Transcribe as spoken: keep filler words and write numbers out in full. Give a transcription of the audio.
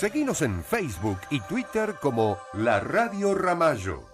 Seguinos en Facebook y Twitter como La Radio Ramallo.